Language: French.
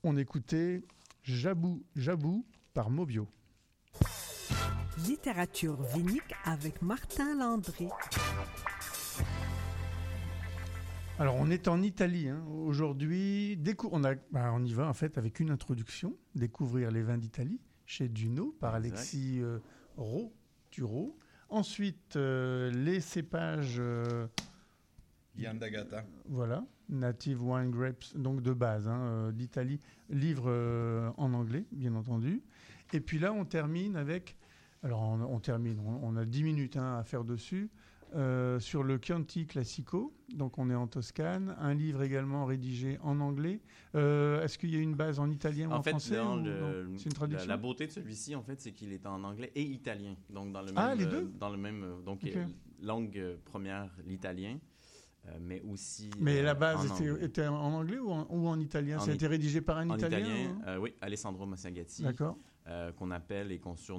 on écoutait Jabou Jabou par Mobio. Littérature vinique avec Martin Landry. Alors, on est en Italie aujourd'hui. On y va en fait avec une introduction, découvrir les vins d'Italie chez Duno par Alexis Turo. Ensuite, les cépages Yandagata. Voilà, Native Wine Grapes, donc de base d'Italie, livre en anglais, bien entendu. Et puis là, on termine avec... Alors, on a 10 minutes à faire dessus. Sur le Chianti Classico, donc on est en Toscane, un livre également rédigé en anglais. Est-ce qu'il y a une base en italien ou en français fait, c'est une traduction? La beauté de celui-ci, en fait, c'est qu'il est en anglais et italien, donc dans le même. Ah, les deux? Dans le même, donc okay. Langue première l'italien, mais aussi. Mais la base était en anglais ou en italien? Ça a été rédigé par un Italien? Oui, Alessandro Massagatti. D'accord. Qu'on appelle et qu'on surnomme